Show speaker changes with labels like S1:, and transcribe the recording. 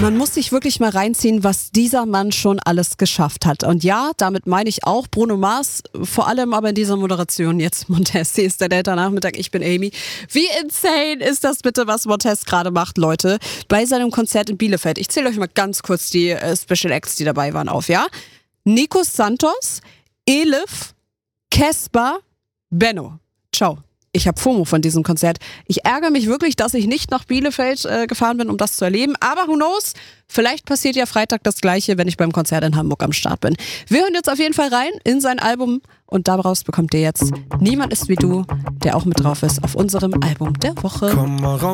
S1: Man muss sich wirklich mal reinziehen, was dieser Mann schon alles geschafft hat. Und ja, damit meine ich auch Bruno Mars, vor allem aber in dieser Moderation jetzt. Montez, hier ist der Delta-Nachmittag, ich bin Amy. Wie insane ist das bitte, was Montez gerade macht, Leute, bei seinem Konzert in Bielefeld. Ich zähle euch mal ganz kurz die Special Acts, die dabei waren, auf, ja? Nico Santos, Elif, Casper, Benno. Ciao. Ich habe FOMO von diesem Konzert. Ich ärgere mich wirklich, dass ich nicht nach Bielefeld gefahren bin, um das zu erleben. Aber who knows? Vielleicht passiert ja Freitag das Gleiche, wenn ich beim Konzert in Hamburg am Start bin. Wir hören jetzt auf jeden Fall rein in sein Album. Und daraus bekommt ihr jetzt Niemand ist wie du, der auch mit drauf ist auf unserem Album der Woche.